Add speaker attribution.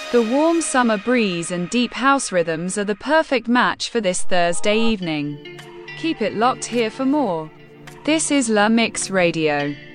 Speaker 1: The warm summer breeze and deep house rhythms are the perfect match for this Thursday evening. Keep it locked here for more. This is La Mix Radio.